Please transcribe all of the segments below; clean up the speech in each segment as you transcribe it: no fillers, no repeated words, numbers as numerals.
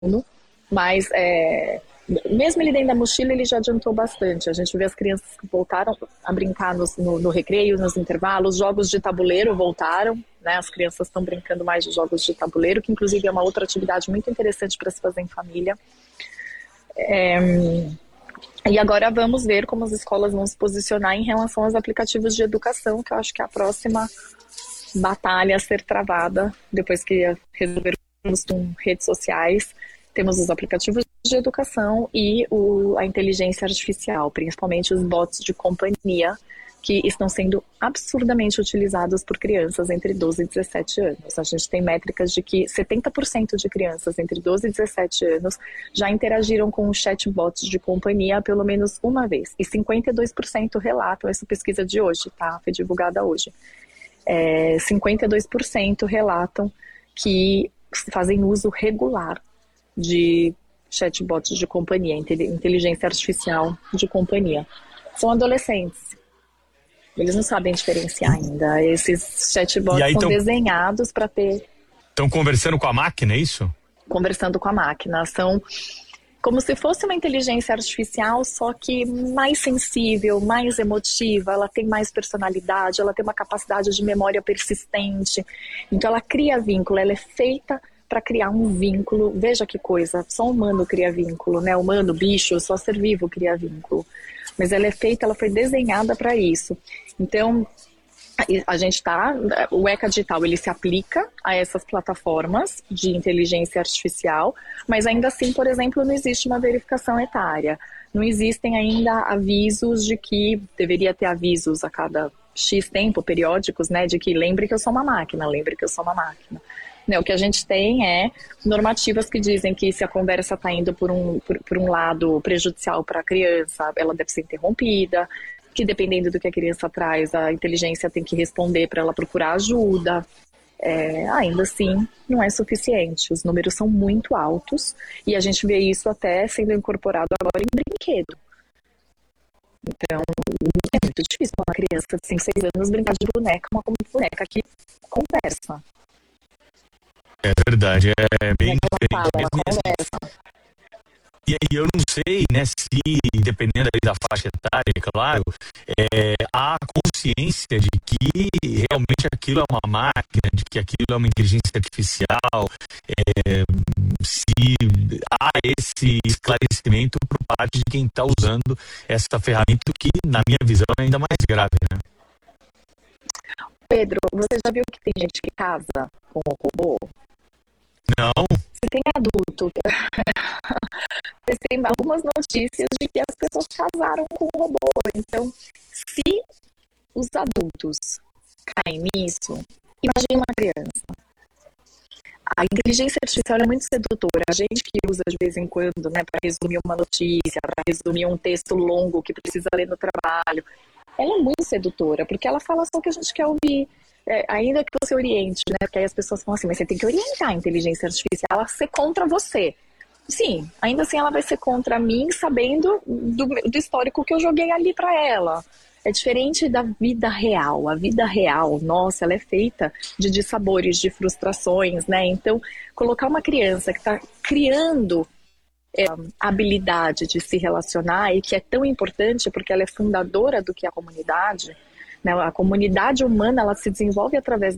mas mesmo ele dentro da mochila, ele já adiantou bastante. A gente vê as crianças que voltaram a brincar no recreio, nos intervalos, jogos de tabuleiro voltaram, né? As crianças estão brincando mais de jogos de tabuleiro, que inclusive é uma outra atividade muito interessante para se fazer em família. E agora vamos ver como as escolas vão se posicionar em relação aos aplicativos de educação, que eu acho que é a próxima batalha a ser travada, depois que resolvermos com redes sociais. Temos os aplicativos de educação e a inteligência artificial, principalmente os bots de companhia, que estão sendo absurdamente utilizados por crianças entre 12 e 17 anos. A gente tem métricas de que 70% de crianças entre 12 e 17 anos já interagiram com chatbots de companhia pelo menos uma vez. E 52% relatam, essa pesquisa de hoje, tá? Foi divulgada hoje. 52% relatam que fazem uso regular de chatbots de companhia, inteligência artificial de companhia. São adolescentes. Eles não sabem diferenciar ainda. Esses chatbots aí, são desenhados para ter... Estão conversando com a máquina, é isso? Conversando com a máquina. São como se fosse uma inteligência artificial, só que mais sensível, mais emotiva, ela tem mais personalidade, ela tem uma capacidade de memória persistente. Então ela cria vínculo, ela é feita para criar um vínculo. Veja que coisa, só humano cria vínculo, né? Humano, bicho, só ser vivo cria vínculo. Mas ela é feita, ela foi desenhada para isso. Então, a gente o ECA Digital, ele se aplica a essas plataformas de inteligência artificial, mas ainda assim, por exemplo, não existe uma verificação etária. Não existem ainda avisos de que, deveria ter avisos a cada X tempo, periódicos, né, de que lembre que eu sou uma máquina, lembre que eu sou uma máquina. O que a gente tem é normativas que dizem que se a conversa está indo por um lado prejudicial para a criança, ela deve ser interrompida, que dependendo do que a criança traz, a inteligência tem que responder para ela procurar ajuda. Ainda assim, não é suficiente. Os números são muito altos e a gente vê isso até sendo incorporado agora em brinquedo. Então, é muito difícil para uma criança de 5, 6 anos brincar de boneca, uma boneca que conversa. É verdade, é bem diferente mesmo. E aí eu não sei, né, se, dependendo aí da faixa etária, é claro, há consciência de que realmente aquilo é uma máquina, de que aquilo é uma inteligência artificial, se há esse esclarecimento por parte de quem está usando essa ferramenta, que, na minha visão, é ainda mais grave, né? Pedro, você já viu que tem gente que casa com o robô? Não. Se tem adulto, tem algumas notícias de que as pessoas casaram com o robô. Então, se os adultos caem nisso, imagine uma criança. A inteligência artificial é muito sedutora. A gente que usa de vez em quando, né, para resumir uma notícia, para resumir um texto longo que precisa ler no trabalho, ela é muito sedutora, porque ela fala só o que a gente quer ouvir. Ainda que você oriente, né? Porque aí as pessoas falam assim, mas você tem que orientar a inteligência artificial a ser contra você. Sim, ainda assim ela vai ser contra mim, sabendo do histórico que eu joguei ali para ela. É diferente da vida real. A vida real, nossa, ela é feita de dissabores, de frustrações, né? Então, colocar uma criança que está criando a habilidade de se relacionar, e que é tão importante porque ela é fundadora do que é a comunidade, né? A comunidade humana, ela se desenvolve através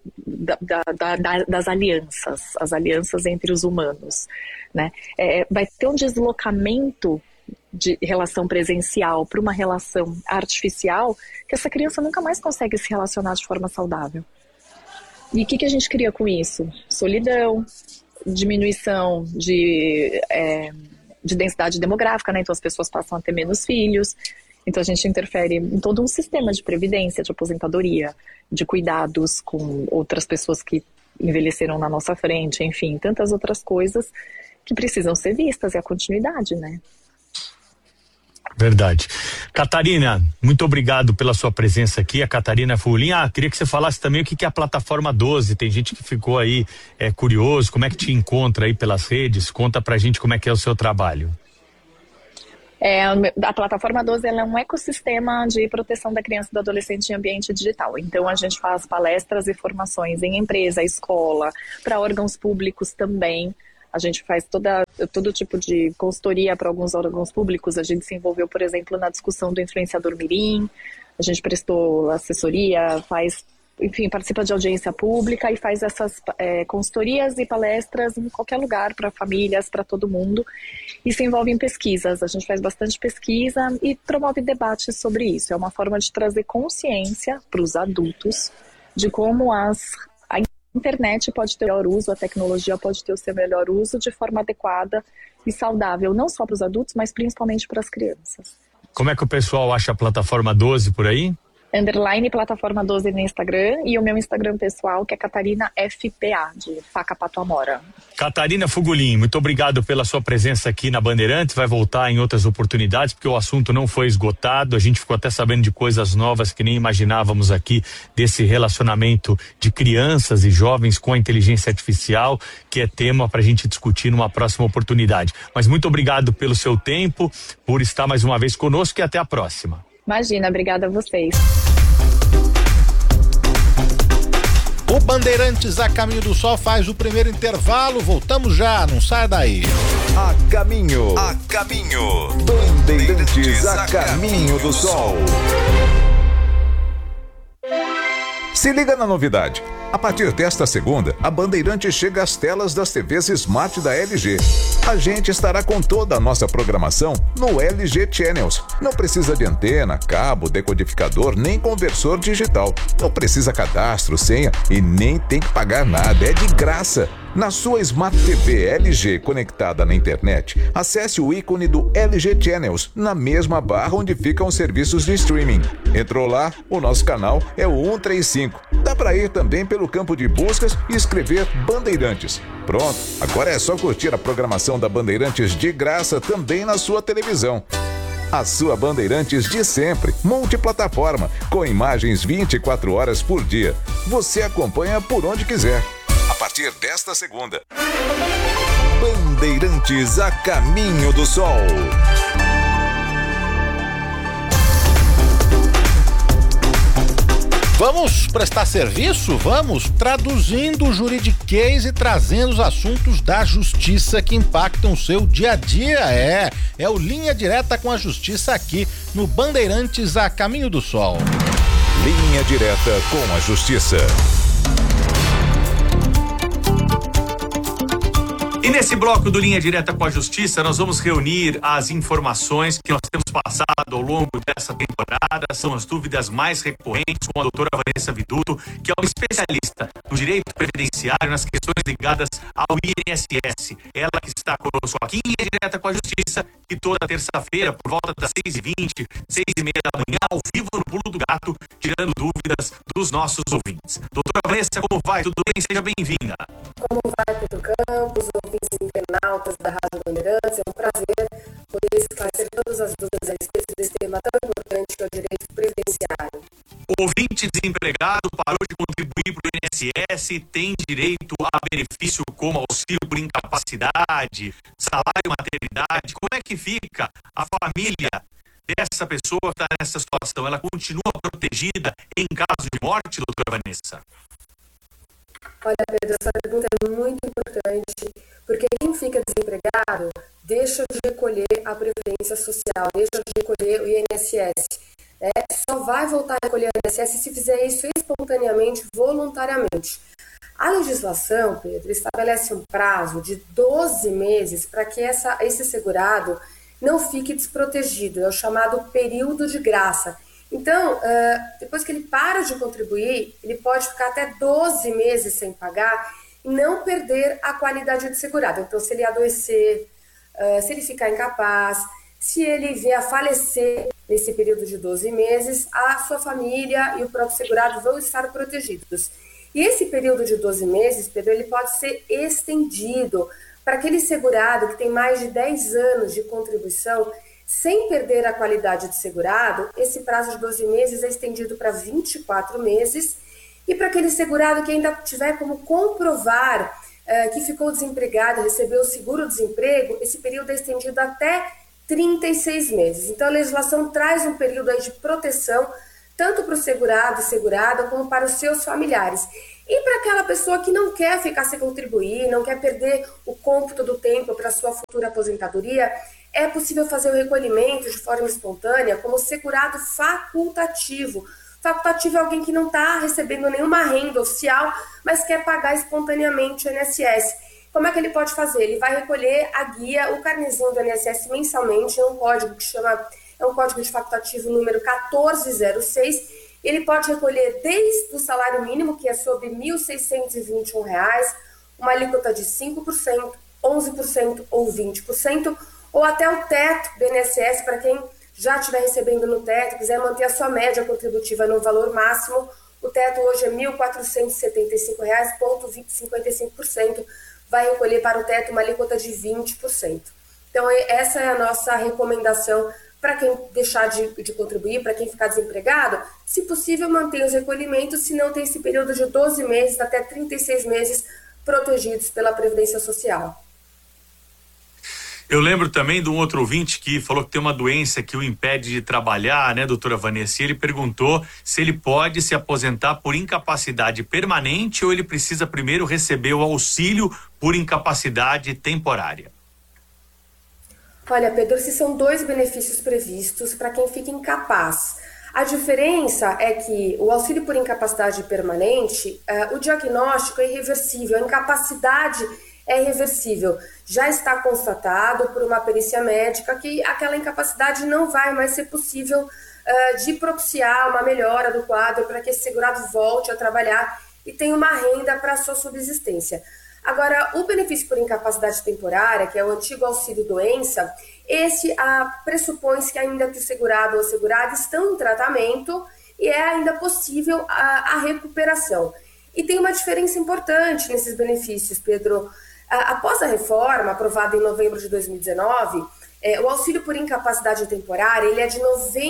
das alianças, as alianças entre os humanos, né? Vai ter um deslocamento de relação presencial para uma relação artificial que essa criança nunca mais consegue se relacionar de forma saudável. E o que a gente cria com isso? Solidão, diminuição de densidade demográfica, né? Então as pessoas passam a ter menos filhos. Então a gente interfere em todo um sistema de previdência, de aposentadoria, de cuidados com outras pessoas que envelheceram na nossa frente, enfim, tantas outras coisas que precisam ser vistas, e a continuidade, né? Verdade. Catarina, muito obrigado pela sua presença aqui. A Catarina Fulin. Queria que você falasse também o que é a plataforma 12. Tem gente que ficou aí curioso, como é que te encontra aí pelas redes? Conta pra gente como é que é o seu trabalho. A plataforma 12, ela é um ecossistema de proteção da criança e do adolescente em ambiente digital. Então a gente faz palestras e formações em empresa, escola, para órgãos públicos também. A gente faz todo tipo de consultoria para alguns órgãos públicos. A gente se envolveu, por exemplo, na discussão do influenciador mirim. A gente prestou assessoria, enfim, participa de audiência pública e faz essas consultorias e palestras em qualquer lugar, para famílias, para todo mundo. E se envolve em pesquisas. A gente faz bastante pesquisa e promove debates sobre isso. É uma forma de trazer consciência para os adultos de como a internet pode ter o melhor uso, a tecnologia pode ter o seu melhor uso de forma adequada e saudável, não só para os adultos, mas principalmente para as crianças. Como é que o pessoal acha a plataforma 12 por aí? _ plataforma 12 no Instagram e o meu Instagram pessoal, que é Catarina FPA, de Faca Pato Amora. Catarina Fugulin, muito obrigado pela sua presença aqui na Bandeirantes. Vai voltar em outras oportunidades, porque o assunto não foi esgotado. A gente ficou até sabendo de coisas novas que nem imaginávamos aqui, desse relacionamento de crianças e jovens com a inteligência artificial, que é tema para a gente discutir numa próxima oportunidade. Mas muito obrigado pelo seu tempo, por estar mais uma vez conosco e até a próxima. Imagina, obrigada a vocês. O Bandeirantes a Caminho do Sol faz o primeiro intervalo. Voltamos já, não sai daí. A caminho. Bandeirantes a Caminho do Sol. Se liga na novidade. A partir desta segunda, a Bandeirantes chega às telas das TVs Smart da LG. A gente estará com toda a nossa programação no LG Channels. Não precisa de antena, cabo, decodificador, nem conversor digital. Não precisa cadastro, senha e nem tem que pagar nada. É de graça. Na sua Smart TV LG conectada na internet, acesse o ícone do LG Channels na mesma barra onde ficam os serviços de streaming. Entrou lá, o nosso canal é o 135. Dá para ir também pelo campo de buscas e escrever Bandeirantes. Pronto, agora é só curtir a programação da Bandeirantes de graça também na sua televisão. A sua Bandeirantes de sempre, multiplataforma, com imagens 24 horas por dia. Você acompanha por onde quiser. A partir desta segunda, Bandeirantes a Caminho do Sol. Vamos prestar serviço? Vamos traduzindo o juridiquês e trazendo os assuntos da justiça que impactam o seu dia a dia. É o Linha Direta com a Justiça aqui no Bandeirantes a Caminho do Sol. Linha Direta com a Justiça. E nesse bloco do Linha Direta com a Justiça, nós vamos reunir as informações que nós temos passado ao longo dessa temporada. São as dúvidas mais recorrentes com a doutora Vanessa Viduto, que é uma especialista no direito previdenciário nas questões ligadas ao INSS. Ela que está conosco aqui em Linha Direta com a Justiça, e toda terça-feira, por volta das 6h20, 6h30 da manhã, ao vivo no Pulo do Gato, tirando dúvidas dos nossos ouvintes. Doutora Vanessa, como vai? Tudo bem? Seja bem-vinda. Como vai, Pedro Campos, ouvintes internautas da Rádio Bandeirantes? É um prazer poder esclarecer todas as dúvidas a respeito desse tema tão importante que é o direito previdenciário. O ouvinte desempregado parou de contribuir para o INSS, tem direito a benefício como auxílio por incapacidade, salário maternidade. Como é que fica a família dessa pessoa que está nessa situação? Ela continua protegida em caso de morte, doutora Vanessa? Olha, Pedro, essa pergunta é muito importante, porque quem fica desempregado deixa de recolher a Previdência Social, deixa de recolher o INSS. Só vai voltar a recolher o INSS se fizer isso espontaneamente, voluntariamente. A legislação, Pedro, estabelece um prazo de 12 meses para que esse segurado não fique desprotegido, é o chamado período de graça. Então, depois que ele para de contribuir, ele pode ficar até 12 meses sem pagar e não perder a qualidade de segurado. Então, se ele adoecer, se ele ficar incapaz, se ele vier a falecer nesse período de 12 meses, a sua família e o próprio segurado vão estar protegidos. E esse período de 12 meses, Pedro, ele pode ser estendido para aquele segurado que tem mais de 10 anos de contribuição, sem perder a qualidade de segurado. Esse prazo de 12 meses é estendido para 24 meses. E para aquele segurado que ainda tiver como comprovar que ficou desempregado, recebeu o seguro-desemprego, esse período é estendido até 36 meses. Então, a legislação traz um período aí de proteção, tanto para o segurado e segurada, como para os seus familiares. E para aquela pessoa que não quer ficar sem contribuir, não quer perder o cômputo do tempo para sua futura aposentadoria, é possível fazer o recolhimento de forma espontânea como segurado facultativo. Facultativo é alguém que não está recebendo nenhuma renda oficial, mas quer pagar espontaneamente o INSS. Como é que ele pode fazer? Ele vai recolher a guia, o carnezinho do INSS mensalmente, é um código é um código de facultativo número 1406. Ele pode recolher desde o salário mínimo, que é sobre R$ 1.621, uma alíquota de 5%, 11% ou 20%, ou até o teto do INSS, para quem já estiver recebendo no teto, quiser manter a sua média contributiva no valor máximo, o teto hoje é R$ 1.475,55%, vai recolher para o teto uma alíquota de 20%. Então, essa é a nossa recomendação para quem deixar de contribuir, para quem ficar desempregado, se possível, mantenha os recolhimentos, se não tem esse período de 12 meses até 36 meses protegidos pela Previdência Social. Eu lembro também de um outro ouvinte que falou que tem uma doença que o impede de trabalhar, né, doutora Vanessa? E ele perguntou se ele pode se aposentar por incapacidade permanente ou ele precisa primeiro receber o auxílio por incapacidade temporária. Olha, Pedro, esses são 2 benefícios previstos para quem fica incapaz. A diferença é que o auxílio por incapacidade permanente, o diagnóstico é irreversível, a incapacidade é irreversível. Já está constatado por uma perícia médica que aquela incapacidade não vai mais ser possível de propiciar uma melhora do quadro para que esse segurado volte a trabalhar e tenha uma renda para a sua subsistência. Agora, o benefício por incapacidade temporária, que é o antigo auxílio-doença, esse pressupõe-se que ainda que o segurado ou segurada estão em tratamento e é ainda possível a recuperação. E tem uma diferença importante nesses benefícios, Pedro. Após a reforma, aprovada em novembro de 2019, o auxílio por incapacidade temporária ele é de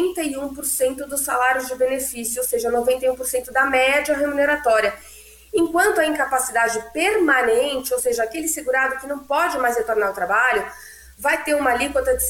91% dos salários de benefício, ou seja, 91% da média remuneratória. Enquanto a incapacidade permanente, ou seja, aquele segurado que não pode mais retornar ao trabalho, vai ter uma alíquota de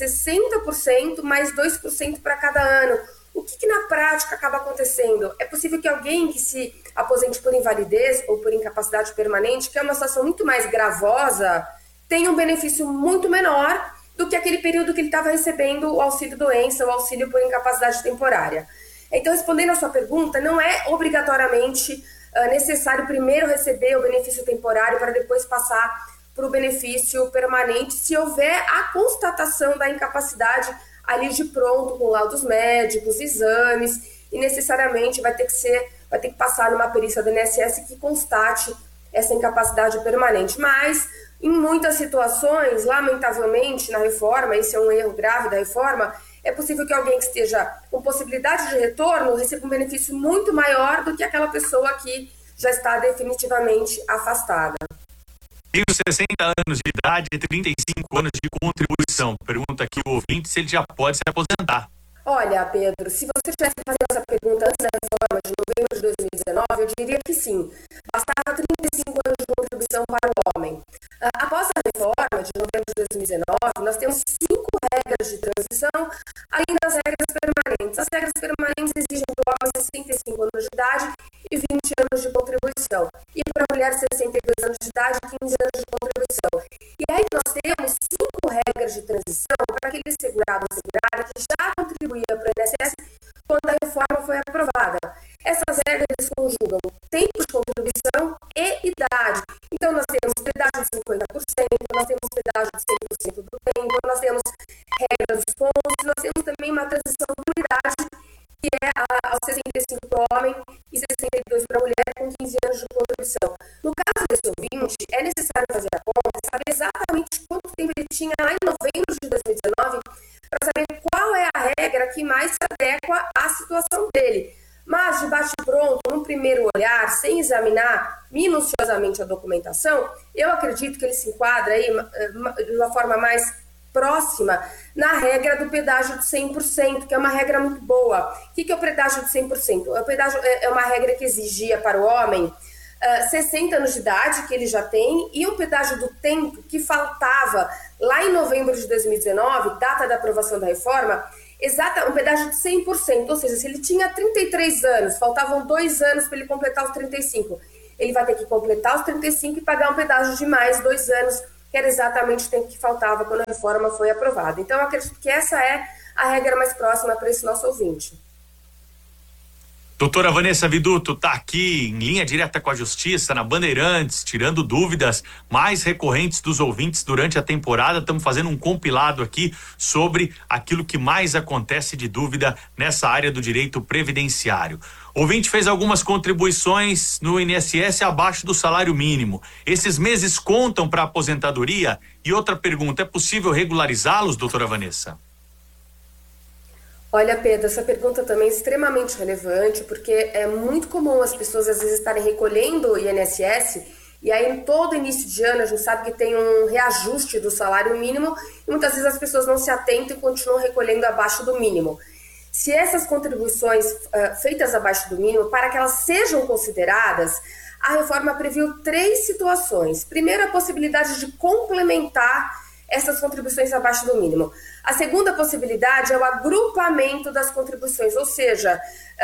60% mais 2% para cada ano. O que na prática acaba acontecendo? É possível que alguém que se aposente por invalidez ou por incapacidade permanente, que é uma situação muito mais gravosa, tenha um benefício muito menor do que aquele período que ele estava recebendo o auxílio-doença, o auxílio por incapacidade temporária. Então, respondendo a sua pergunta, não é obrigatoriamente necessário primeiro receber o benefício temporário para depois passar para o benefício permanente, se houver a constatação da incapacidade ali de pronto, com laudos médicos, exames, e necessariamente vai ter que passar numa perícia do INSS que constate essa incapacidade permanente. Mas, em muitas situações, lamentavelmente, na reforma, esse é um erro grave da reforma, é possível que alguém que esteja com possibilidade de retorno receba um benefício muito maior do que aquela pessoa que já está definitivamente afastada. Tenho 60 anos de idade e 35 anos de contribuição. Pergunta aqui o ouvinte se ele já pode se aposentar. Olha, Pedro, se você tivesse fazendo essa pergunta antes da reforma de novembro de 2019, eu diria que sim. Bastava 35 anos de contribuição para o homem. Após a reforma de novembro de 2019, nós temos 5 regras de transição, além das regras permanentes. As regras permanentes exigem do homem 65 anos de idade e 20 anos de contribuição. E para a mulher, 62 anos de idade e 15 anos de contribuição. E aí nós temos 5 regras de transição para aquele segurado ou segurada que já contribuía para o INSS quando a reforma foi aprovada. Essas regras conjugam tempo de contribuição e idade. Então, nós temos pedágio de 50%, nós temos pedágio de 100% do tempo, nós temos regra dos pontos, nós temos também uma transição de unidade, que é aos 65 para o homem e 62 para a mulher, com 15 anos de contribuição. No caso desse ouvinte, é necessário fazer a conta e saber exatamente quanto tempo ele tinha lá em novembro de 2019 para saber qual é a regra que mais se adequa à situação dele. Mas, de bate-pronto, num primeiro olhar, sem examinar minuciosamente a documentação, eu acredito que ele se enquadra aí de uma forma mais próxima na regra do pedágio de 100%, que é uma regra muito boa. O que é o pedágio de 100%? O pedágio é uma regra que exigia para o homem 60 anos de idade, que ele já tem, e um pedágio do tempo que faltava lá em novembro de 2019, data da aprovação da reforma, um pedágio de 100%, ou seja, se ele tinha 33 anos, faltavam 2 anos para ele completar os 35. ele vai ter que completar os 35 e pagar um pedágio de mais 2 anos, que era exatamente o tempo que faltava quando a reforma foi aprovada. Então, eu acredito que essa é a regra mais próxima para esse nosso ouvinte. Doutora Vanessa Viduto está aqui em linha direta com a Justiça, na Bandeirantes, tirando dúvidas mais recorrentes dos ouvintes durante a temporada. Estamos fazendo um compilado aqui sobre aquilo que mais acontece de dúvida nessa área do direito previdenciário. O ouvinte fez algumas contribuições no INSS abaixo do salário mínimo. Esses meses contam para a aposentadoria? E outra pergunta, é possível regularizá-los, doutora Vanessa? Olha, Pedro, essa pergunta também é extremamente relevante, porque é muito comum as pessoas às vezes estarem recolhendo o INSS, e aí em todo início de ano a gente sabe que tem um reajuste do salário mínimo, e muitas vezes as pessoas não se atentam e continuam recolhendo abaixo do mínimo. Se essas contribuições feitas abaixo do mínimo, para que elas sejam consideradas, a reforma previu 3 situações. Primeiro, a possibilidade de complementar essas contribuições abaixo do mínimo. A segunda possibilidade é o agrupamento das contribuições, ou seja,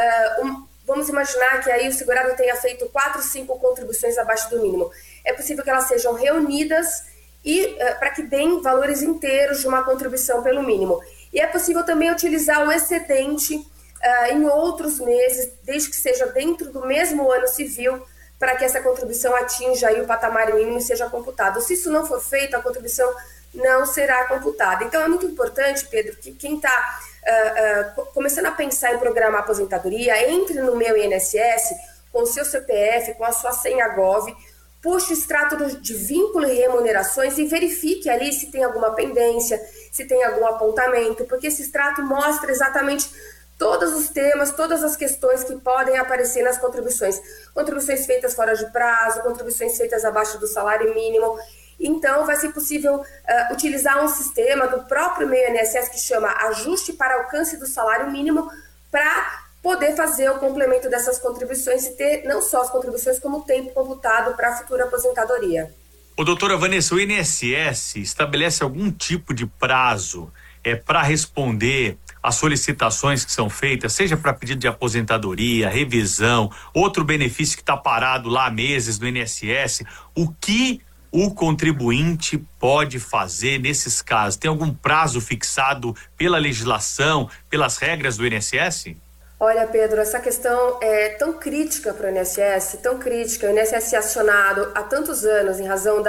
vamos imaginar que aí o segurado tenha feito 4, 5 contribuições abaixo do mínimo. É possível que elas sejam reunidas e para que deem valores inteiros de uma contribuição pelo mínimo. E é possível também utilizar o excedente em outros meses, desde que seja dentro do mesmo ano civil, para que essa contribuição atinja aí o patamar mínimo e seja computado. Se isso não for feito, a contribuição não será computada. Então, é muito importante, Pedro, que quem está começando a pensar em programar a aposentadoria, entre no Meu INSS, com o seu CPF, com a sua senha Gov, puxe o extrato de vínculo e remunerações e verifique ali se tem alguma pendência, se tem algum apontamento, porque esse extrato mostra exatamente todos os temas, todas as questões que podem aparecer nas contribuições. Contribuições feitas fora de prazo, contribuições feitas abaixo do salário mínimo. Então, vai ser possível utilizar um sistema do próprio Meu INSS que chama Ajuste para Alcance do Salário Mínimo para poder fazer o complemento dessas contribuições e ter não só as contribuições, como o tempo computado para a futura aposentadoria. Doutora Vanessa, o INSS estabelece algum tipo de prazo para responder às solicitações que são feitas, seja para pedido de aposentadoria, revisão, outro benefício que está parado lá há meses no INSS? O que o contribuinte pode fazer nesses casos? Tem algum prazo fixado pela legislação, pelas regras do INSS? Olha, Pedro, essa questão é tão crítica para o INSS, tão crítica. O INSS é acionado há tantos anos em razão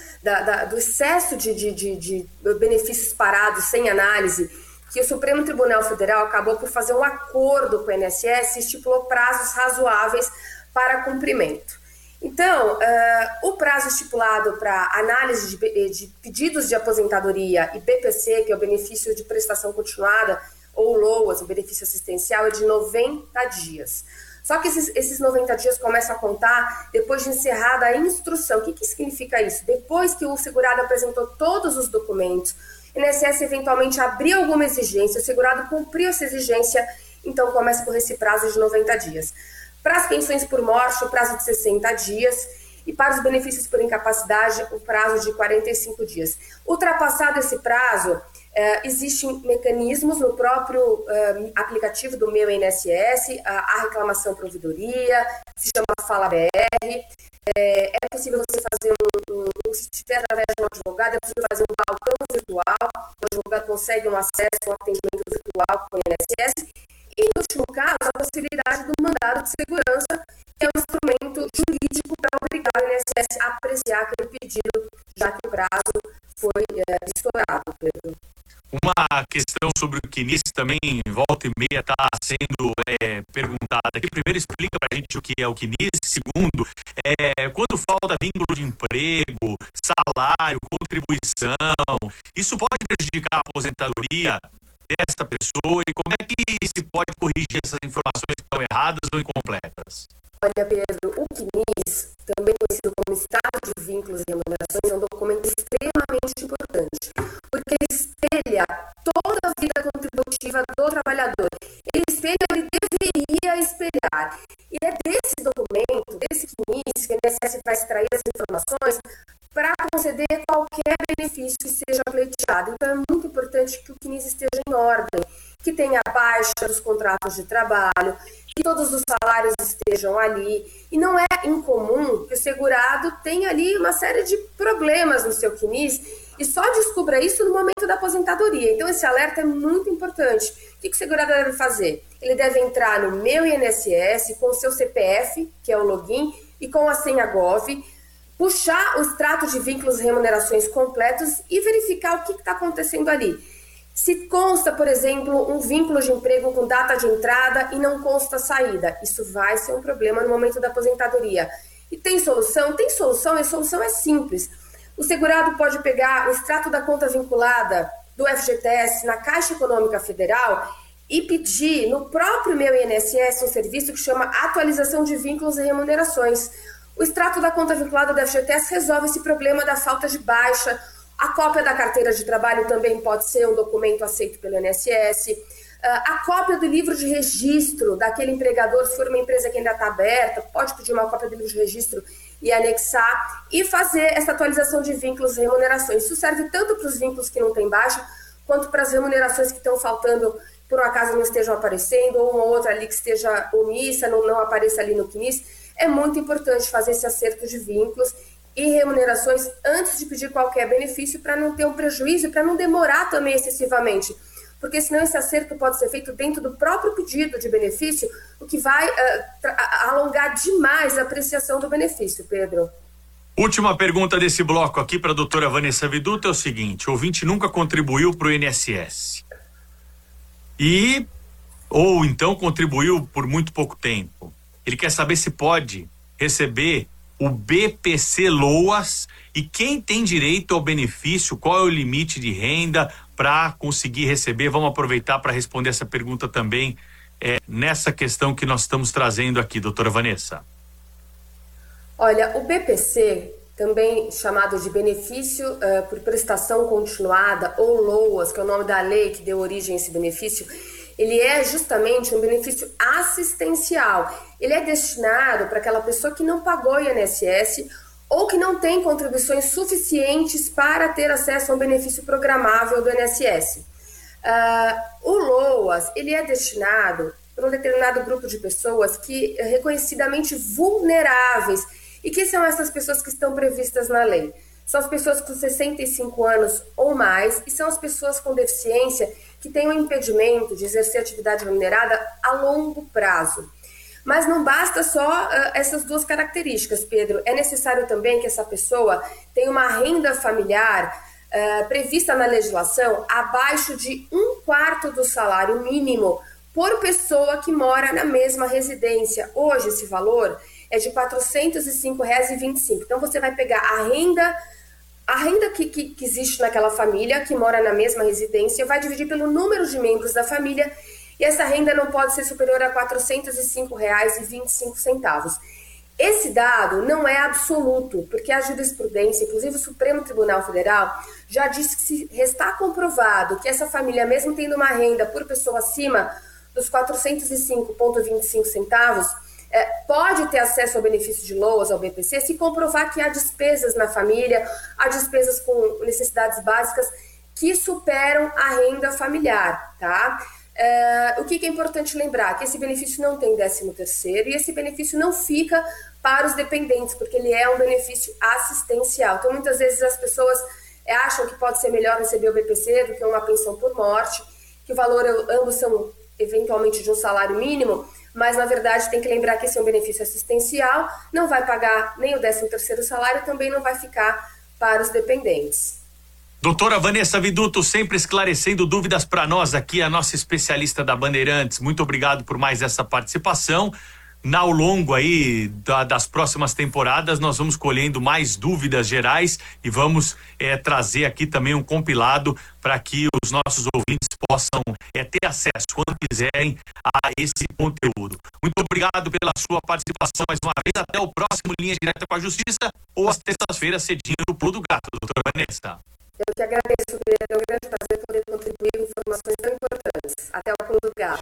do excesso de benefícios parados sem análise, que o Supremo Tribunal Federal acabou por fazer um acordo com o INSS e estipulou prazos razoáveis para cumprimento. Então, o prazo estipulado para análise de pedidos de aposentadoria e BPC, que é o benefício de prestação continuada, ou LOAS, o benefício assistencial, é de 90 dias. Só que esses 90 dias começam a contar depois de encerrada a instrução. O que significa isso? Depois que o segurado apresentou todos os documentos, o INSS eventualmente abriu alguma exigência, o segurado cumpriu essa exigência, então começa a correr esse prazo de 90 dias. Para as pensões por morte, o prazo de 60 dias, e para os benefícios por incapacidade, o prazo de 45 dias. Ultrapassado esse prazo, existem mecanismos no próprio aplicativo do Meu INSS, a reclamação providoria, se chama Fala BR. É possível você fazer se estiver através de um advogado, é possível fazer um balcão virtual, o advogado consegue um acesso ao atendimento virtual com o INSS. E, no último caso, a possibilidade do mandado de segurança, que é um instrumento jurídico para obrigar o INSS a apreciar aquele pedido, já que o prazo foi estourado, Pedro. Uma questão sobre o CNIS também, volta e meia, está sendo perguntada aqui. Primeiro, explica para a gente o que é o CNIS. Segundo, quando falta vínculo de emprego, salário, contribuição, isso pode prejudicar a aposentadoria dessa pessoa, e como é que se pode corrigir essas informações que estão erradas ou incompletas? Olha, Pedro, o CNIS, também conhecido como Estado de Vínculos e Remunerações, é um documento extremamente importante, porque ele espelha toda a vida contributiva do trabalhador. Ele espelha o que ele deveria espelhar. E é desse documento, desse CNIS, que o INSS vai extrair as informações para conceder qualquer benefício que seja pleiteado. Então, é muito importante que o CNIS esteja em ordem, que tenha a baixa dos contratos de trabalho, que todos os salários estejam ali. E não é incomum que o segurado tenha ali uma série de problemas no seu CNIS e só descubra isso no momento da aposentadoria. Então, esse alerta é muito importante. O que o segurado deve fazer? Ele deve entrar no Meu INSS com o seu CPF, que é o login, e com a senha Gov, puxar o extrato de vínculos e remunerações completos e verificar o que está acontecendo ali. Se consta, por exemplo, um vínculo de emprego com data de entrada e não consta saída, isso vai ser um problema no momento da aposentadoria. E tem solução? Tem solução, e a solução é simples. O segurado pode pegar o extrato da conta vinculada do FGTS na Caixa Econômica Federal e pedir no próprio Meu INSS um serviço que chama Atualização de Vínculos e Remunerações. O extrato da conta vinculada do FGTS resolve esse problema da falta de baixa. A cópia da carteira de trabalho também pode ser um documento aceito pelo INSS. A cópia do livro de registro daquele empregador, se for uma empresa que ainda está aberta, pode pedir uma cópia do livro de registro e anexar e fazer essa atualização de vínculos e remunerações. Isso serve tanto para os vínculos que não têm baixa, quanto para as remunerações que estão faltando, por um acaso não estejam aparecendo, ou uma outra ali que esteja omissa, não apareça ali no CNIS. É muito importante fazer esse acerto de vínculos e remunerações antes de pedir qualquer benefício para não ter um prejuízo e para não demorar também excessivamente. Porque senão esse acerto pode ser feito dentro do próprio pedido de benefício, o que vai alongar demais a apreciação do benefício, Pedro. Última pergunta desse bloco aqui para a doutora Vanessa Viduto é o seguinte: o ouvinte nunca contribuiu para o INSS ou então contribuiu por muito pouco tempo. Ele quer saber se pode receber o BPC Loas e quem tem direito ao benefício, qual é o limite de renda para conseguir receber. Vamos aproveitar para responder essa pergunta também nessa questão que nós estamos trazendo aqui, doutora Vanessa. Olha, o BPC, também chamado de benefício por prestação continuada, ou LOAS, que é o nome da lei que deu origem a esse benefício, ele é justamente um benefício assistencial. Ele é destinado para aquela pessoa que não pagou INSS ou que não tem contribuições suficientes para ter acesso a um benefício programável do INSS. O LOAS, ele é destinado para um determinado grupo de pessoas que reconhecidamente vulneráveis. E que são essas pessoas que estão previstas na lei? São as pessoas com 65 anos ou mais e são as pessoas com deficiência que têm um impedimento de exercer atividade remunerada a longo prazo. Mas não basta só essas duas características, Pedro. É necessário também que essa pessoa tenha uma renda familiar prevista na legislação abaixo de 1/4 do salário mínimo por pessoa que mora na mesma residência. Hoje esse valor é de R$ 405,25. Então você vai pegar a renda que existe naquela família, que mora na mesma residência, vai dividir pelo número de membros da família, e essa renda não pode ser superior a R$ 405,25. Esse dado não é absoluto, porque a jurisprudência, inclusive o Supremo Tribunal Federal, já disse que se restar comprovado que essa família, mesmo tendo uma renda por pessoa acima dos 405,25, pode ter acesso ao benefício de LOAS, ao BPC, se comprovar que há despesas na família, há despesas com necessidades básicas que superam a renda familiar, tá? O que é importante lembrar? Que esse benefício não tem 13º e esse benefício não fica para os dependentes, porque ele é um benefício assistencial. Então, muitas vezes as pessoas acham que pode ser melhor receber o BPC do que uma pensão por morte, que o valor, ambos são eventualmente de um salário mínimo, mas na verdade tem que lembrar que esse é um benefício assistencial, não vai pagar nem o 13º salário, também não vai ficar para os dependentes. Doutora Vanessa Viduto, sempre esclarecendo dúvidas para nós aqui, a nossa especialista da Bandeirantes. Muito obrigado por mais essa participação. Ao longo aí das próximas temporadas, nós vamos colhendo mais dúvidas gerais e vamos trazer aqui também um compilado para que os nossos ouvintes possam ter acesso, quando quiserem, a esse conteúdo. Muito obrigado pela sua participação mais uma vez. Até o próximo Linha Direta com a Justiça, ou às terças-feiras, cedinho no Pulo do Gato, doutora Vanessa. Eu que agradeço, Pedro. É um grande prazer poder contribuir com informações tão importantes. Até o Pulo do Gato.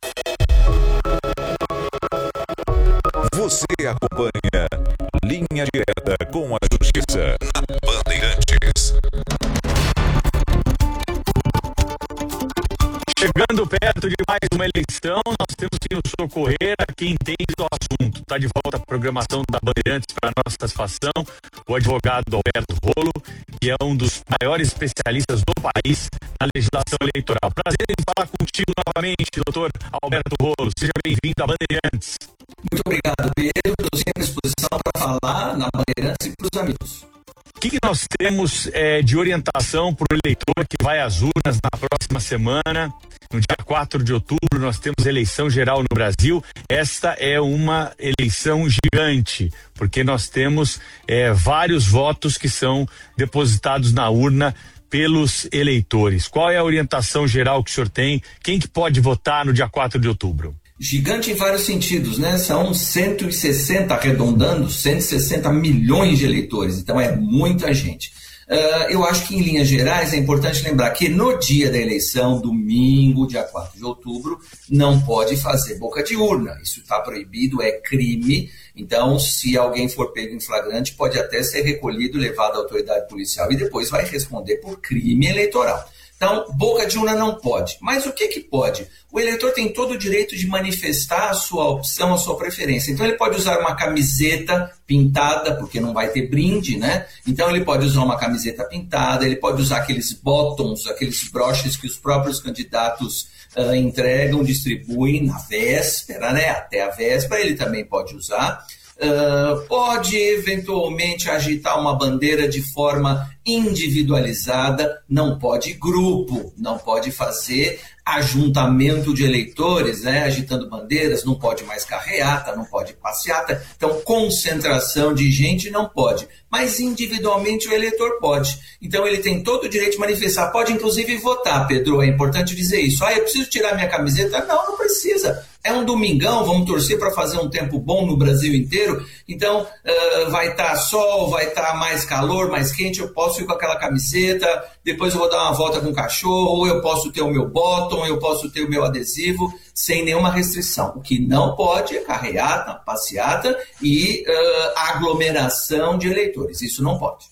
Você acompanha Linha Direta com a Justiça na Bandeirantes. Chegando perto de mais uma eleição, nós temos que nos socorrer a quem entende do assunto. Está de volta a programação da Bandeirantes para nossa satisfação, o advogado Alberto Rolo, que é um dos maiores especialistas do país na legislação eleitoral. Prazer em falar contigo novamente, doutor Alberto Rolo. Seja bem-vindo à Bandeirantes. Muito obrigado, Pedro. Estou sempre à disposição para falar na Bandeirantes e para os amigos. O que nós temos de orientação para o eleitor que vai às urnas na próxima semana? No dia 4 de outubro, nós temos eleição geral no Brasil. Esta é uma eleição gigante, porque nós temos vários votos que são depositados na urna pelos eleitores. Qual é a orientação geral que o senhor tem? Quem que pode votar no dia 4 de outubro? Gigante em vários sentidos, né? São 160, arredondando, 160 milhões de eleitores, então é muita gente. Eu acho que, em linhas gerais, é importante lembrar que no dia da eleição, domingo, dia 4 de outubro, não pode fazer boca de urna. Isso está proibido, é crime. Então, se alguém for pego em flagrante, pode até ser recolhido, levado à autoridade policial e depois vai responder por crime eleitoral. Então, boca de urna não pode. Mas o que pode? O eleitor tem todo o direito de manifestar a sua opção, a sua preferência. Então, ele pode usar uma camiseta pintada, porque não vai ter brinde, né? Então, ele pode usar uma camiseta pintada, ele pode usar aqueles bottoms, aqueles broches que os próprios candidatos entregam, distribuem na véspera, né? Até a véspera, ele também pode usar. Pode eventualmente agitar uma bandeira de forma individualizada, não pode grupo, não pode fazer ajuntamento de eleitores, né, agitando bandeiras, não pode mais carreata, não pode passeata, então concentração de gente não pode, mas individualmente o eleitor pode, então ele tem todo o direito de manifestar, pode inclusive votar, Pedro, é importante dizer isso, eu preciso tirar minha camiseta, não precisa, é um domingão, vamos torcer para fazer um tempo bom no Brasil inteiro, então vai estar sol, vai estar mais calor, mais quente, eu posso ir com aquela camiseta, depois eu vou dar uma volta com o cachorro, eu posso ter o meu bottom, eu posso ter o meu adesivo, sem nenhuma restrição. O que não pode é carreata, passeata e aglomeração de eleitores, isso não pode.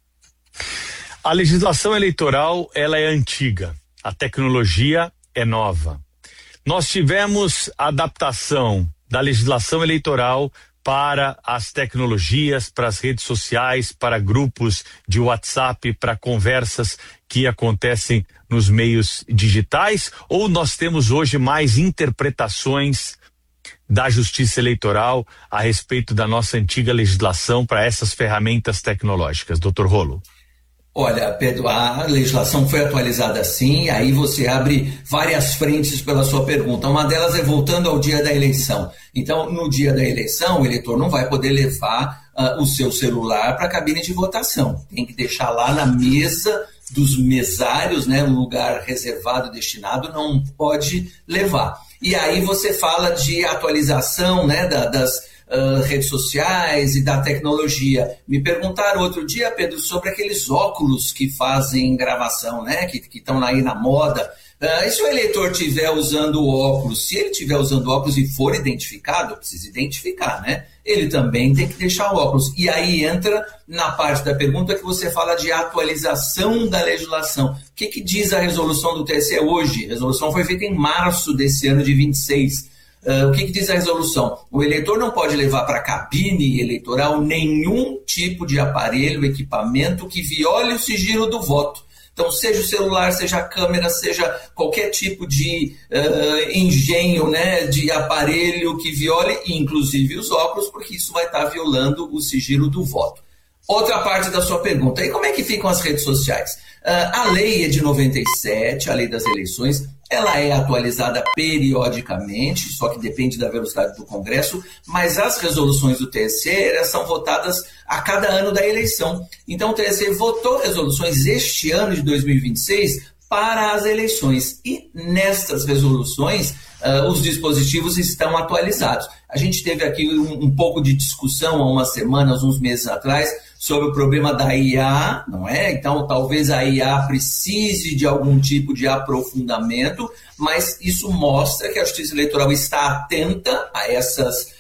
A legislação eleitoral, ela é antiga, a tecnologia é nova. Nós tivemos adaptação da legislação eleitoral para as tecnologias, para as redes sociais, para grupos de WhatsApp, para conversas que acontecem nos meios digitais, ou nós temos hoje mais interpretações da Justiça Eleitoral a respeito da nossa antiga legislação para essas ferramentas tecnológicas? Doutor Rolo. Olha, Pedro, a legislação foi atualizada sim, aí você abre várias frentes pela sua pergunta. Uma delas é voltando ao dia da eleição. Então, no dia da eleição, o eleitor não vai poder levar o seu celular para a cabine de votação. Tem que deixar lá na mesa dos mesários, né, um lugar reservado, destinado, não pode levar. E aí você fala de atualização, né, das redes sociais e da tecnologia. Me perguntaram outro dia, Pedro, sobre aqueles óculos que fazem gravação, né, que estão aí na moda. E se o eleitor estiver usando óculos, se ele estiver usando óculos e for identificado, precisa identificar, né? Ele também tem que deixar o óculos. E aí entra na parte da pergunta que você fala de atualização da legislação. O que diz a resolução do TSE hoje? A resolução foi feita em março desse ano de 26. O que diz a resolução? O eleitor não pode levar para a cabine eleitoral nenhum tipo de aparelho, equipamento que viole o sigilo do voto. Então, seja o celular, seja a câmera, seja qualquer tipo de engenho, né, de aparelho que viole, inclusive os óculos, porque isso vai estar violando o sigilo do voto. Outra parte da sua pergunta, e como é que ficam as redes sociais? A lei é de 97, a lei das eleições, ela é atualizada periodicamente, só que depende da velocidade do Congresso, mas as resoluções do TSE elas são votadas a cada ano da eleição. Então o TSE votou resoluções este ano de 2026 para as eleições. E nestas resoluções, os dispositivos estão atualizados. A gente teve aqui um pouco de discussão há umas semanas, uns meses atrás, sobre o problema da IA, não é? Então, talvez a IA precise de algum tipo de aprofundamento, mas isso mostra que a Justiça Eleitoral está atenta a essas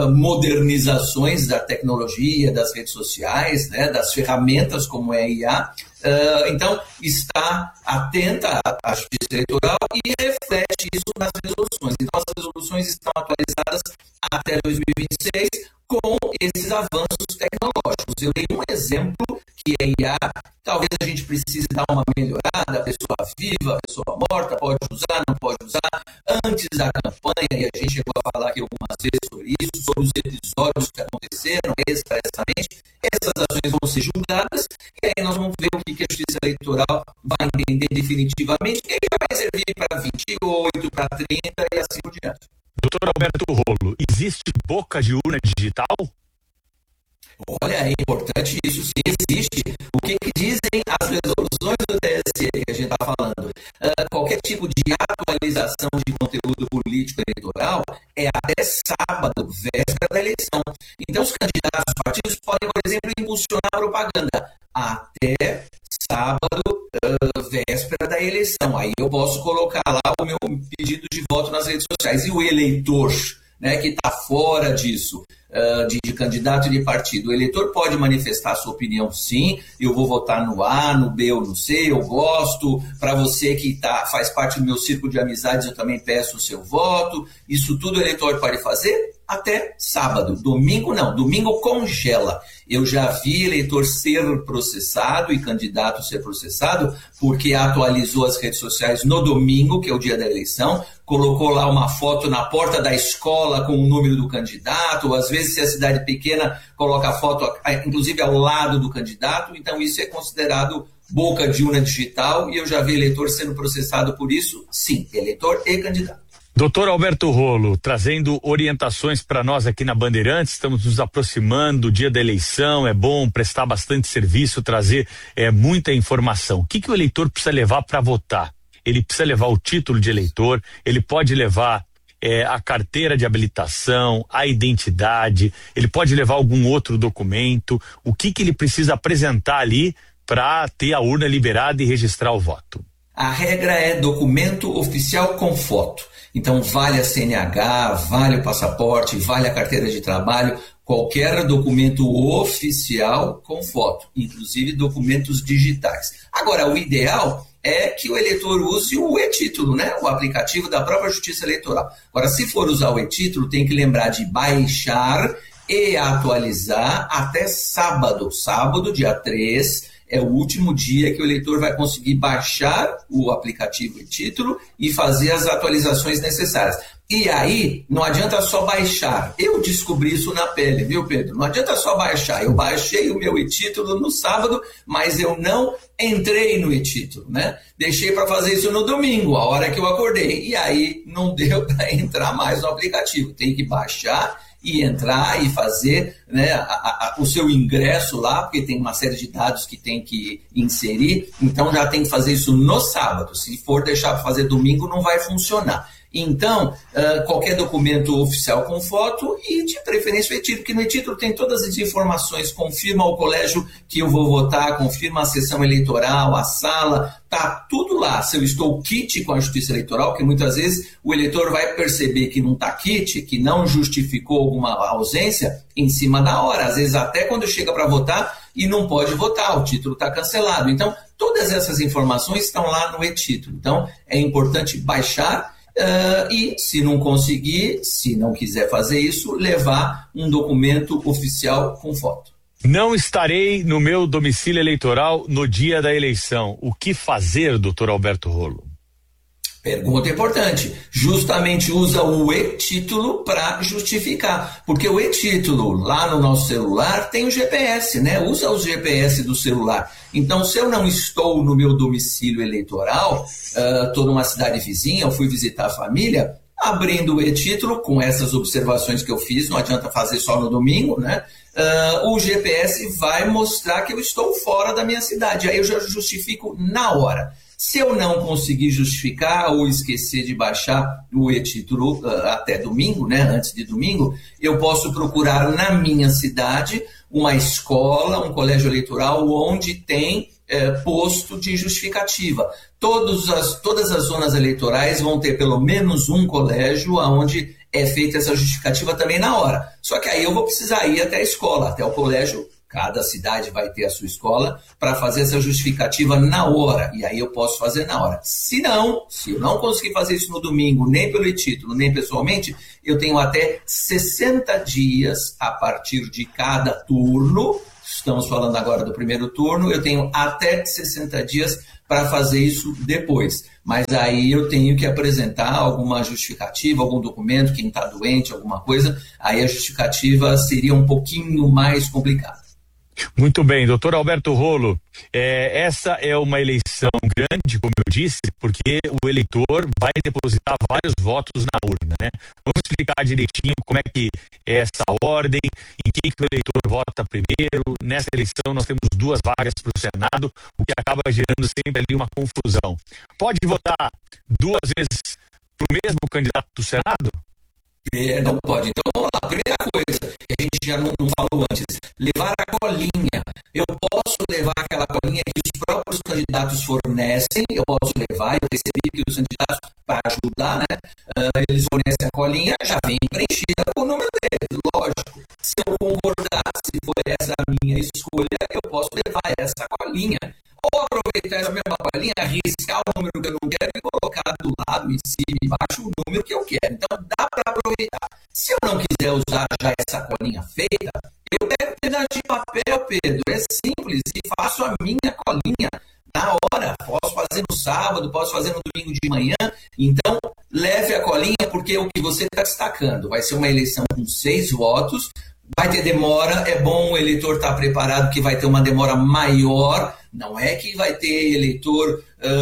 modernizações da tecnologia, das redes sociais, né, das ferramentas como é a IA. Então, está atenta a a Justiça Eleitoral e reflete isso nas resoluções. Então, as resoluções estão atualizadas até 2026 com esses avanços tecnológicos. Eu dei um exemplo que é IA. Talvez a gente precise dar uma melhorada, a pessoa viva, a pessoa morta, pode usar, não pode usar. Antes da campanha, e a gente chegou a falar aqui algumas vezes sobre isso, sobre os episódios que aconteceram expressamente, essas ações vão ser julgadas, e aí nós vamos ver o que a Justiça Eleitoral vai entender definitivamente, e aí vai servir para 28, para 30 e assim por diante. Doutor Alberto Rolo, existe boca de urna digital? Olha, é importante isso, sim, existe. O que dizem as resoluções do TSE que a gente está falando? Qualquer tipo de atualização de conteúdo político eleitoral é até sábado, véspera da eleição. Então, os candidatos, os partidos podem, por exemplo, impulsionar propaganda até sábado, véspera da eleição. Aí eu posso colocar lá o meu pedido de voto nas redes sociais. E o eleitor, né, que está fora disso, de candidato e de partido, o eleitor pode manifestar a sua opinião, sim. Eu vou votar no A, no B ou no C, eu gosto. Para você que faz parte do meu círculo de amizades, eu também peço o seu voto. Isso tudo o eleitor pode fazer até sábado. Domingo não, domingo congela. Eu já vi eleitor ser processado e candidato ser processado porque atualizou as redes sociais no domingo, que é o dia da eleição, colocou lá uma foto na porta da escola com o número do candidato, ou às vezes, se a cidade é pequena, coloca a foto, inclusive, ao lado do candidato. Então, isso é considerado boca de urna digital, e eu já vi eleitor sendo processado por isso, sim, eleitor e candidato. Doutor Alberto Rolo, trazendo orientações para nós aqui na Bandeirantes, estamos nos aproximando do dia da eleição, é bom prestar bastante serviço, trazer muita informação. O que o eleitor precisa levar para votar? Ele precisa levar o título de eleitor, ele pode levar a carteira de habilitação, a identidade, ele pode levar algum outro documento. O que ele precisa apresentar ali para ter a urna liberada e registrar o voto? A regra é documento oficial com foto. Então, vale a CNH, vale o passaporte, vale a carteira de trabalho, qualquer documento oficial com foto, inclusive documentos digitais. Agora, o ideal é que o eleitor use o e-título, né? O aplicativo da própria Justiça Eleitoral. Agora, se for usar o e-título, tem que lembrar de baixar e atualizar até sábado. Sábado, dia 3, é o último dia que o eleitor vai conseguir baixar o aplicativo e-título e fazer as atualizações necessárias. E aí, não adianta só baixar. Eu descobri isso na pele, viu, Pedro? Não adianta só baixar. Eu baixei o meu e-título no sábado, mas eu não entrei no e-título, né? Deixei para fazer isso no domingo, a hora que eu acordei. E aí, não deu para entrar mais no aplicativo. Tem que baixar e entrar e fazer, né, o seu ingresso lá, porque tem uma série de dados que tem que inserir. Então, já tem que fazer isso no sábado. Se for deixar para fazer domingo, não vai funcionar. Então, qualquer documento oficial com foto e, de preferência, o e-título, porque no e-título tem todas as informações, confirma o colégio que eu vou votar, confirma a sessão eleitoral, a sala, tá tudo lá. Se eu estou quite com a Justiça Eleitoral, que muitas vezes o eleitor vai perceber que não está quite, que não justificou alguma ausência em cima da hora, às vezes até quando chega para votar e não pode votar, o título está cancelado. Então, todas essas informações estão lá no e-título. Então, é importante baixar. E se não conseguir, se não quiser fazer isso, levar um documento oficial com foto. Não estarei no meu domicílio eleitoral no dia da eleição. O que fazer, doutor Alberto Rolo? Pergunta importante. Justamente usa o e-título para justificar. Porque o e-título lá no nosso celular tem o GPS, né? Usa o GPS do celular. Então, se eu não estou no meu domicílio eleitoral, estou numa cidade vizinha, eu fui visitar a família, abrindo o e-título, com essas observações que eu fiz, não adianta fazer só no domingo, né? O GPS vai mostrar que eu estou fora da minha cidade. Aí eu já justifico na hora. Se eu não conseguir justificar ou esquecer de baixar o e-título até domingo, né, antes de domingo, eu posso procurar na minha cidade uma escola, um colégio eleitoral onde tem posto de justificativa. Todas as zonas eleitorais vão ter pelo menos um colégio onde é feita essa justificativa também na hora. Só que aí eu vou precisar ir até a escola, até o colégio, Cada cidade vai ter a sua escola para fazer essa justificativa na hora. E aí eu posso fazer na hora. Se eu não conseguir fazer isso no domingo, nem pelo título, nem pessoalmente, eu tenho até 60 dias a partir de cada turno. Estamos falando agora do primeiro turno. Eu tenho até 60 dias para fazer isso depois. Mas aí eu tenho que apresentar alguma justificativa, algum documento, quem está doente, alguma coisa. Aí a justificativa seria um pouquinho mais complicada. Muito bem, doutor Alberto Rolo, essa é uma eleição grande, como eu disse, porque o eleitor vai depositar vários votos na urna, né? Vamos explicar direitinho como é que é essa ordem, em que o eleitor vota primeiro. Nessa eleição nós temos 2 vagas para o Senado, o que acaba gerando sempre ali uma confusão. Pode votar 2 vezes para o mesmo candidato do Senado? Não pode. Então vamos lá, primeira coisa que a gente já não falou antes, levar a colinha. Eu posso levar aquela colinha que os próprios candidatos fornecem, eu posso levar, eu recebi que os candidatos, para ajudar, né, eles fornecem a colinha, já vem preenchida com o número deles, lógico. Se eu concordar, se for essa a minha escolha, eu posso levar essa colinha. Ou aproveitar essa mesma colinha, arriscar o número que eu não quero e colocar do lado, em cima, embaixo, o número que eu quero. Então, dá para aproveitar. Se eu não quiser usar já essa colinha feita, eu pego um pedaço de papel, Pedro. É simples e faço a minha colinha na hora. Posso fazer no sábado, posso fazer no domingo de manhã. Então, leve a colinha, porque o que você está destacando vai ser uma eleição com 6 votos. Vai ter demora, é bom o eleitor estar preparado que vai ter uma demora maior, não é que vai ter eleitor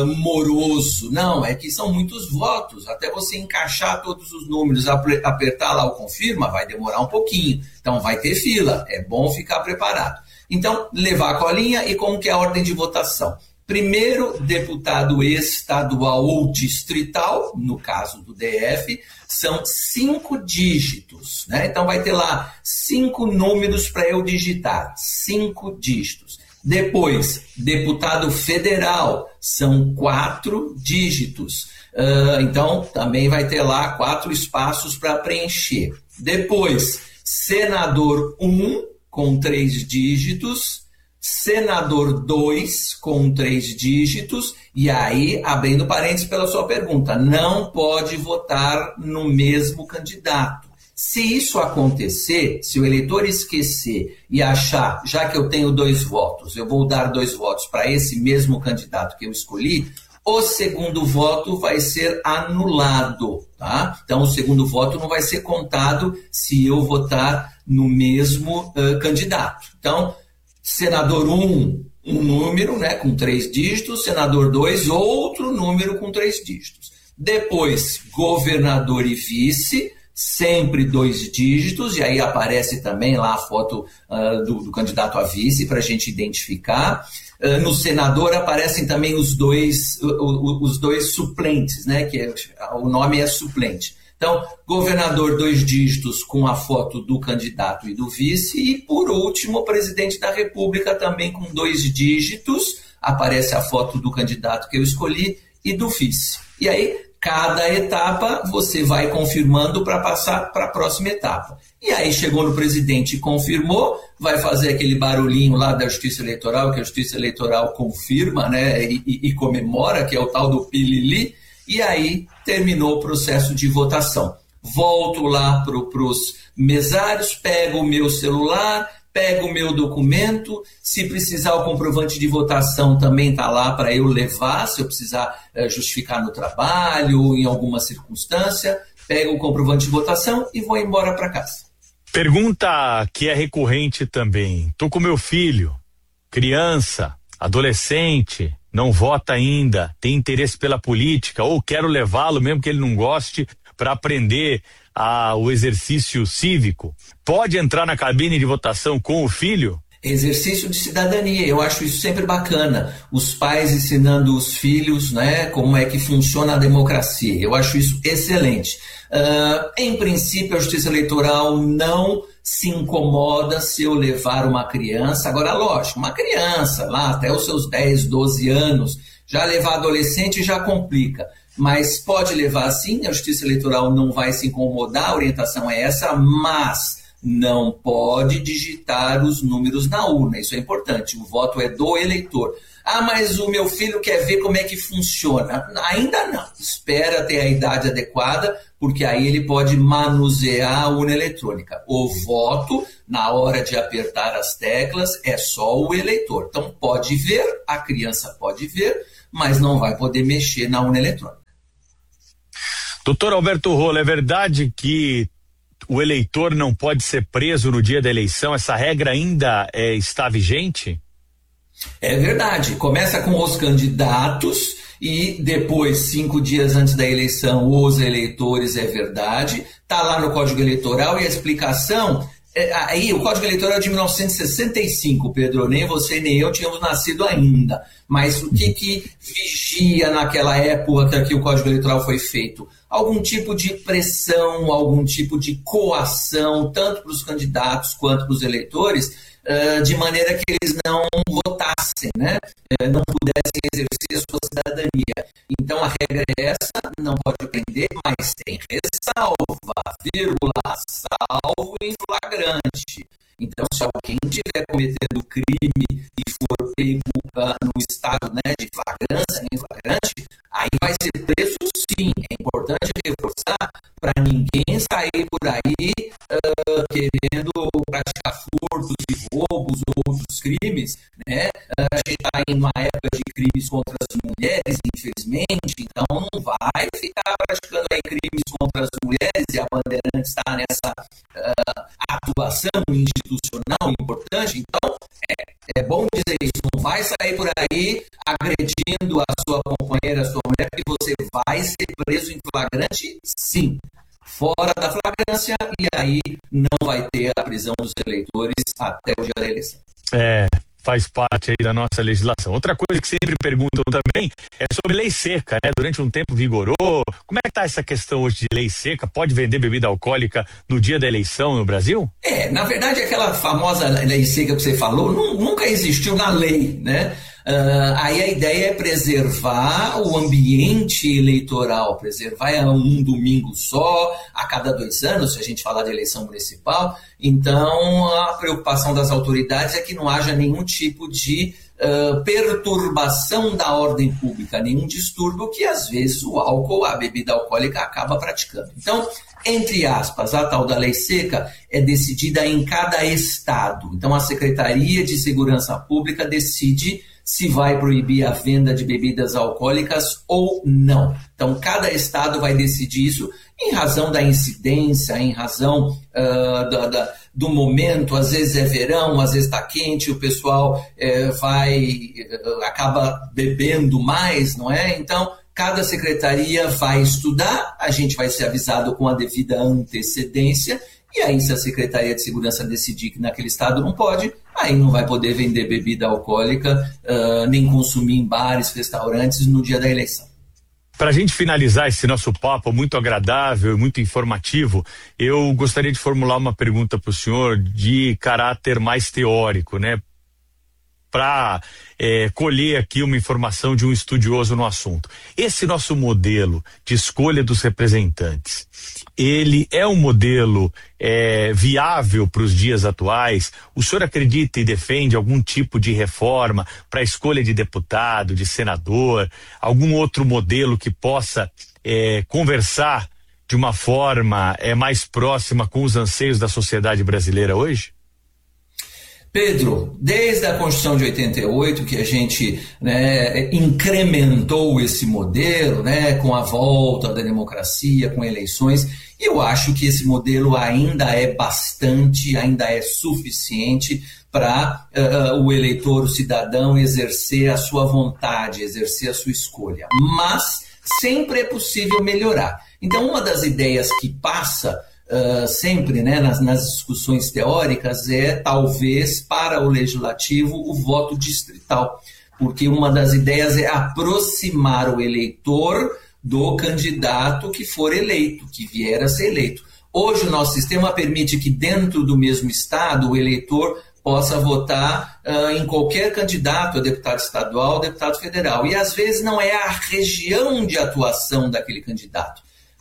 moroso, não, é que são muitos votos, até você encaixar todos os números, apertar lá o confirma, vai demorar um pouquinho, então vai ter fila, é bom ficar preparado. Então, levar a colinha e como que é a ordem de votação. Primeiro, deputado estadual ou distrital, no caso do DF, são 5 dígitos, né? Então vai ter lá 5 números para eu digitar, 5 dígitos. Depois, deputado federal, são 4 dígitos. Então também vai ter lá 4 espaços para preencher. Depois, senador 1 com 3 dígitos. Senador 2 com 3 dígitos, e aí, abrindo parênteses pela sua pergunta, não pode votar no mesmo candidato. Se isso acontecer, se o eleitor esquecer e achar, já que eu tenho 2 votos, eu vou dar 2 votos para esse mesmo candidato que eu escolhi, o segundo voto vai ser anulado, tá? Então, o segundo voto não vai ser contado se eu votar no mesmo candidato. Então, senador 1, um número, né, com 3 dígitos, senador 2, outro número com 3 dígitos. Depois, governador e vice, sempre 2 dígitos, e aí aparece também lá a foto do candidato a vice para a gente identificar. No senador aparecem também os dois suplentes, né, que o nome é suplente. Então, governador 2 dígitos com a foto do candidato e do vice. E, por último, o presidente da República também com 2 dígitos. Aparece a foto do candidato que eu escolhi e do vice. E aí, cada etapa você vai confirmando para passar para a próxima etapa. E aí, chegou no presidente e confirmou, vai fazer aquele barulhinho lá da Justiça Eleitoral, que a Justiça Eleitoral confirma, né, e comemora, que é o tal do pilili. E aí terminou o processo de votação. Volto lá para os mesários, pego o meu celular, pego o meu documento. Se precisar o comprovante de votação também está lá para eu levar, se eu precisar justificar no trabalho, em alguma circunstância. Pego o comprovante de votação e vou embora para casa. Pergunta que é recorrente também. Tô com meu filho, criança, adolescente, não vota ainda, tem interesse pela política, ou quero levá-lo, mesmo que ele não goste, para aprender o exercício cívico. Pode entrar na cabine de votação com o filho? Exercício de cidadania, eu acho isso sempre bacana. Os pais ensinando os filhos, né, como é que funciona a democracia. Eu acho isso excelente. Em princípio, a Justiça Eleitoral não se incomoda se eu levar uma criança. Agora, lógico, uma criança lá até os seus 10, 12 anos, já levar adolescente já complica. Mas pode levar sim, a Justiça Eleitoral não vai se incomodar, a orientação é essa, mas não pode digitar os números na urna, isso é importante, o voto é do eleitor. Ah, mas o meu filho quer ver como é que funciona. Ainda não, espera ter a idade adequada, porque aí ele pode manusear a urna eletrônica. O voto, na hora de apertar as teclas, é só o eleitor. Então pode ver, a criança pode ver, mas não vai poder mexer na urna eletrônica. Doutor Alberto Rola, é verdade que o eleitor não pode ser preso no dia da eleição? Essa regra ainda está vigente? É verdade, começa com os candidatos e depois, 5 dias antes da eleição, os eleitores, é verdade, está lá no Código Eleitoral e a explicação, aí o Código Eleitoral é de 1965, Pedro, nem você nem eu tínhamos nascido ainda, mas o que vigia naquela época que o Código Eleitoral foi feito? Algum tipo de pressão, algum tipo de coação, tanto para os candidatos quanto para os eleitores, de maneira que eles não votassem, né? Não pudessem exercer a sua cidadania. Então a regra é essa, não pode prender, mas tem ressalva, vírgula, salvo em flagrante. Então, se alguém estiver cometendo crime e for pego no estado, né, de flagrância, em flagrante, aí vai ser preso sim. É importante reforçar para ninguém sair por aí querendo praticar furtos e roubos ou outros crimes, né? A gente está em uma época de crimes contra as mulheres, infelizmente, então não vai ficar praticando aí crimes contra as mulheres, e a Bandeirantes está nessa atuação institucional importante. Então é bom dizer isso, não vai sair por aí agredindo a sua companheira, a sua mulher, que você vai ser preso em flagrante, sim, fora da flagrância, e aí não vai ter a prisão dos eleitores até o dia da eleição. Faz parte aí da nossa legislação. Outra coisa que sempre perguntam também é sobre lei seca, né? Durante um tempo vigorou. Como é que tá essa questão hoje de lei seca? Pode vender bebida alcoólica no dia da eleição no Brasil? Na verdade, aquela famosa lei seca que você falou nunca existiu na lei, né? Aí a ideia é preservar o ambiente eleitoral, preservar um domingo só, a cada 2 anos, se a gente falar de eleição municipal. Então, a preocupação das autoridades é que não haja nenhum tipo de perturbação da ordem pública, nenhum distúrbio que, às vezes, o álcool, a bebida alcoólica, acaba praticando. Então, entre aspas, a tal da lei seca é decidida em cada estado. Então, a Secretaria de Segurança Pública decide se vai proibir a venda de bebidas alcoólicas ou não. Então, cada estado vai decidir isso em razão da incidência, em razão do momento. Às vezes é verão, às vezes está quente, o pessoal acaba bebendo mais, não é? Então, cada secretaria vai estudar, a gente vai ser avisado com a devida antecedência, e aí, se a Secretaria de Segurança decidir que naquele estado não pode, aí não vai poder vender bebida alcoólica, nem consumir em bares, restaurantes no dia da eleição. Para a gente finalizar esse nosso papo muito agradável e muito informativo, eu gostaria de formular uma pergunta para o senhor de caráter mais teórico, né? Para colher aqui uma informação de um estudioso no assunto. Esse nosso modelo de escolha dos representantes, ele é um modelo viável para os dias atuais? O senhor acredita e defende algum tipo de reforma para a escolha de deputado, de senador, algum outro modelo que possa conversar de uma forma mais próxima com os anseios da sociedade brasileira hoje? Pedro, desde a Constituição de 88 que a gente incrementou esse modelo, com a volta da democracia, com eleições, e eu acho que esse modelo ainda é ainda é suficiente para o eleitor, o cidadão, exercer a sua vontade, exercer a sua escolha. Mas sempre é possível melhorar. Então, uma das ideias que passa sempre, nas discussões teóricas, é talvez para o legislativo o voto distrital, porque uma das ideias é aproximar o eleitor do candidato que for eleito, que vier a ser eleito. Hoje o nosso sistema permite que dentro do mesmo estado o eleitor possa votar em qualquer candidato, a deputado estadual, deputado federal, e às vezes não é a região de atuação daquele candidato.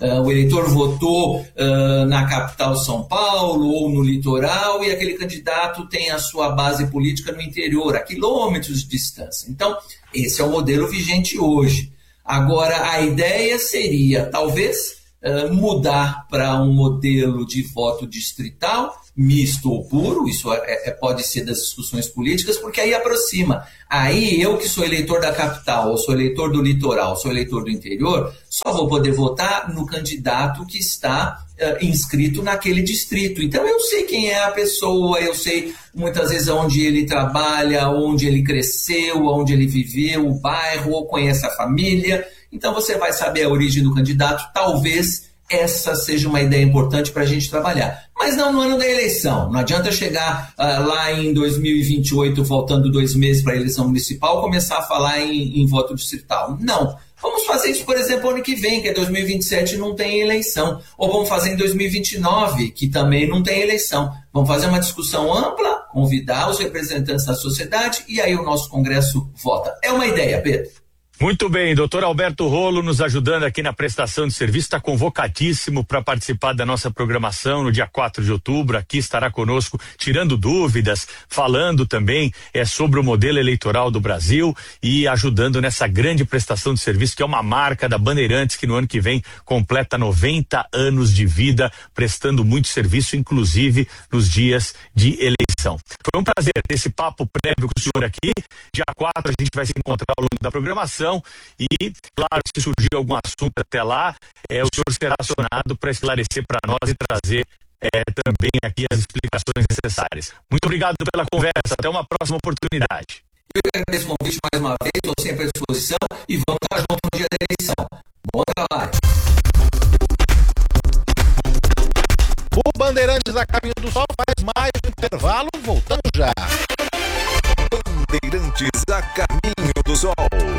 O eleitor votou na capital São Paulo ou no litoral, e aquele candidato tem a sua base política no interior, a quilômetros de distância. Então, esse é o modelo vigente hoje. Agora, a ideia seria, talvez, mudar para um modelo de voto distrital, misto ou puro. Isso pode ser das discussões políticas, porque aí aproxima. Aí eu, que sou eleitor da capital, ou sou eleitor do litoral, sou eleitor do interior, só vou poder votar no candidato que está inscrito naquele distrito. Então eu sei quem é a pessoa, eu sei muitas vezes onde ele trabalha, onde ele cresceu, onde ele viveu, o bairro, ou conhece a família. Então você vai saber a origem do candidato. Talvez essa seja uma ideia importante para a gente trabalhar. Mas não no ano da eleição. Não adianta chegar lá em 2028, faltando 2 meses para a eleição municipal, começar a falar em voto distrital. Não. Vamos fazer isso, por exemplo, ano que vem, que é 2027, não tem eleição. Ou vamos fazer em 2029, que também não tem eleição. Vamos fazer uma discussão ampla, convidar os representantes da sociedade, e aí o nosso Congresso vota. É uma ideia, Pedro. Muito bem, doutor Alberto Rolo nos ajudando aqui na prestação de serviço, está convocadíssimo para participar da nossa programação no dia 4 de outubro, aqui estará conosco tirando dúvidas, falando também sobre o modelo eleitoral do Brasil e ajudando nessa grande prestação de serviço que é uma marca da Bandeirantes, que no ano que vem completa 90 anos de vida, prestando muito serviço, inclusive nos dias de eleição. Foi um prazer ter esse papo prévio com o senhor aqui. Dia 4 a gente vai se encontrar ao longo da programação. E, claro, se surgir algum assunto até lá, o senhor será acionado para esclarecer para nós e trazer também aqui as explicações necessárias. Muito obrigado pela conversa, até uma próxima oportunidade. Eu agradeço o convite mais uma vez, estou sempre à disposição e vamos estar juntos no dia da eleição. Bom trabalho. O Bandeirantes a Caminho do Sol faz mais um intervalo, voltamos já. Bandeirantes a Caminho do Sol.